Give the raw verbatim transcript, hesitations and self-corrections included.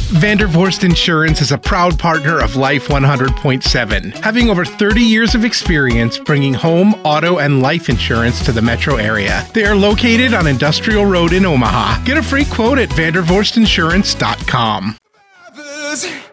Vandervorst Insurance is a proud partner of Life one hundred point seven, having over thirty years of experience bringing home, auto, and life insurance to the metro area. They are located on Industrial Road in Omaha. Get a free quote at vandervorst insurance dot com.